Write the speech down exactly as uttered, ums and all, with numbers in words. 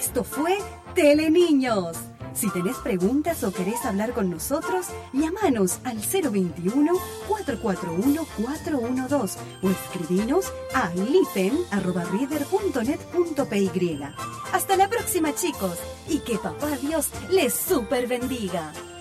Esto fue Teleniños. Si tenés preguntas o querés hablar con nosotros, llamanos al cero veintiuno, cuatrocientos cuarenta y uno, cuatrocientos doce o escribinos a lipen arroba reader punto net punto py. Hasta la próxima, chicos, y que papá Dios les super bendiga.